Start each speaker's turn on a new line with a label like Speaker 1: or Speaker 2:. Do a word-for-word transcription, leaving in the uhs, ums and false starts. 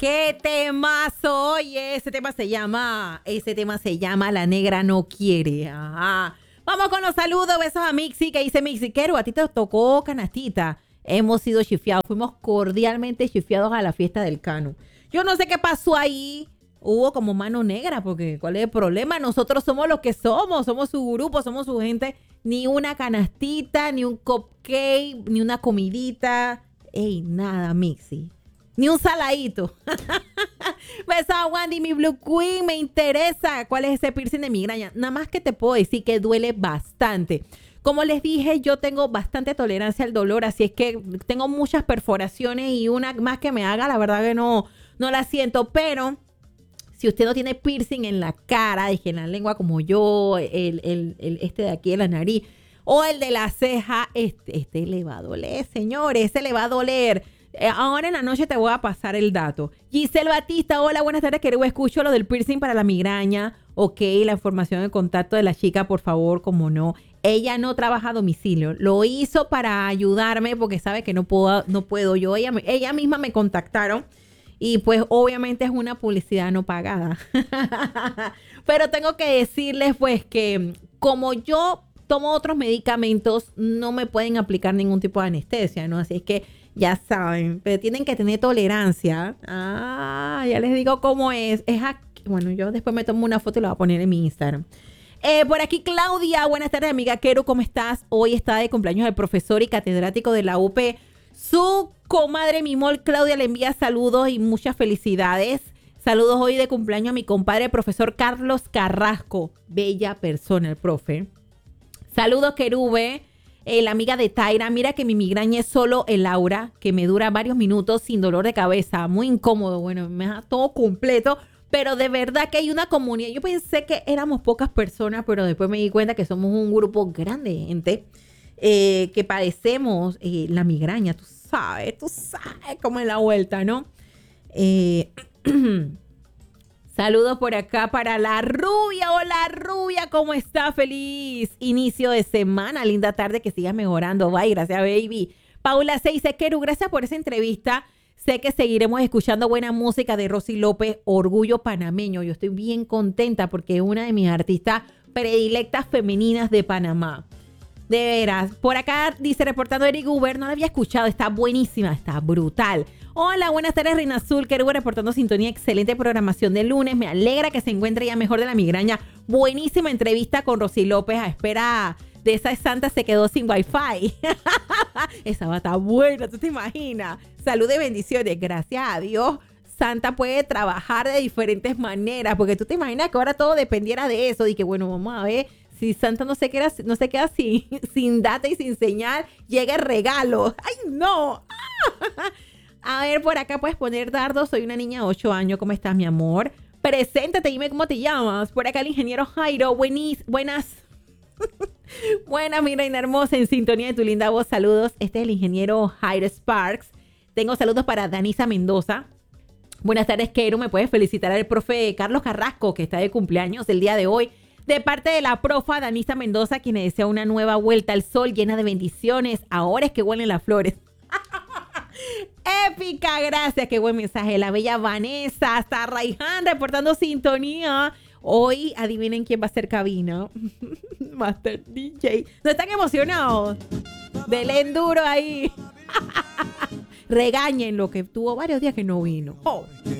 Speaker 1: ¿Qué temazo? Oye, ese tema se llama, ese tema se llama La Negra No Quiere. Ajá. Vamos con los saludos, besos a Mixi, que dice Mixi, Quero, a ti te tocó canastita. Hemos sido chifiados, fuimos cordialmente chifiados a la fiesta del Cano. Yo no sé qué pasó ahí, hubo como mano negra, porque ¿cuál es el problema? Nosotros somos los que somos, somos su grupo, somos su gente. Ni una canastita, ni un cupcake, ni una comidita. Ey, nada, Mixi. Ni un saladito. Besos a Wandy, mi Blue Queen. Me interesa cuál es ese piercing de migraña. Nada más que te puedo decir que duele bastante. Como les dije, yo tengo bastante tolerancia al dolor, así es que tengo muchas perforaciones y una más que me haga, la verdad que no, no la siento. Pero si usted no tiene piercing en la cara, dije en la lengua como yo, el, el, el, este de aquí en la nariz, o el de la ceja, este, este le va a doler, señores, ese le va a doler. Eh, ahora en la noche te voy a pasar el dato. Giselle Batista, hola, buenas tardes, querido. Escucho lo del piercing para la migraña. Ok, la información de contacto de la chica, por favor, como no. Ella no trabaja a domicilio. Lo hizo para ayudarme porque sabe que no puedo, no puedo yo. Ella, ella misma me contactaron y pues obviamente es una publicidad no pagada. Pero tengo que decirles pues que como yo tomo otros medicamentos, no me pueden aplicar ningún tipo de anestesia, ¿no? Así es que ya saben, pero tienen que tener tolerancia. Ah, ya les digo cómo es. Es aquí. Bueno, yo después me tomo una foto y la voy a poner en mi Instagram. Eh, por aquí Claudia, buenas tardes amiga Quero, ¿cómo estás? Hoy está de cumpleaños el profesor y catedrático de la U P. Su comadre Mimol, Claudia, le envía saludos y muchas felicidades. Saludos hoy de cumpleaños a mi compadre, el profesor Carlos Carrasco. Bella persona el profe. Saludos Querube. Eh, la amiga de Taira, mira que mi migraña es solo el aura, que me dura varios minutos sin dolor de cabeza, muy incómodo, bueno, me da todo completo, pero de verdad que hay una comunidad. Yo pensé que éramos pocas personas, pero después me di cuenta que somos un grupo grande de gente eh, que padecemos eh, la migraña, tú sabes, tú sabes cómo es la vuelta, ¿no? Eh, Saludos por acá para la rubia. Hola rubia, ¿cómo está? Feliz inicio de semana, linda tarde, que sigas mejorando. Bye, gracias baby. Paula Seize, Quero, gracias por esa entrevista. Sé que seguiremos escuchando buena música de Rosy López, Orgullo Panameño. Yo estoy bien contenta porque es una de mis artistas predilectas femeninas de Panamá. De veras, por acá dice, reportando Eric Uber, no la había escuchado, está buenísima, está brutal. Hola, buenas tardes, Reina Azul, Quero reportando sintonía, excelente programación de lunes, me alegra que se encuentre ya mejor de la migraña. Buenísima entrevista con Rosy López, a espera de esa santa se quedó sin wifi. Esa va a estar buena, ¿tú te imaginas? Salud y bendiciones, gracias a Dios. Santa puede trabajar de diferentes maneras, porque tú te imaginas que ahora todo dependiera de eso, y que bueno, vamos a ver. Si Santa no se queda, no se queda sin, sin data y sin señal, llega el regalo. ¡Ay, no! A ver, por acá puedes poner Dardo. Soy una niña de ocho años. ¿Cómo estás, mi amor? Preséntate, dime cómo te llamas. Por acá el ingeniero Jairo. Buenis, buenas. Buenas, mi reina hermosa. En sintonía de tu linda voz. Saludos. Este es el ingeniero Jairo Sparks. Tengo saludos para Danisa Mendoza. Buenas tardes, Quero. Me puedes felicitar al profe Carlos Carrasco, que está de cumpleaños el día de hoy. De parte de la profa Danisa Mendoza, quien le desea una nueva vuelta al sol llena de bendiciones. Ahora es que huelen las flores. Épica, gracias, qué buen mensaje. La bella Vanessa, hasta Raihan reportando sintonía. Hoy, adivinen quién va a ser cabina. Master D J. ¿No están emocionados? Del enduro ahí. Regáñenlo, que tuvo varios días que no vino. Oh.